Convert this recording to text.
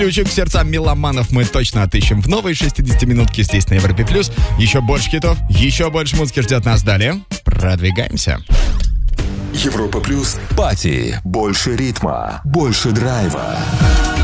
Ключик к сердцам меломанов мы точно отыщем в новой 60-минутке здесь на Европе+. Еще больше хитов, еще больше музыки ждет нас далее. Продвигаемся. Европа плюс. Пати. Больше ритма. Больше драйва.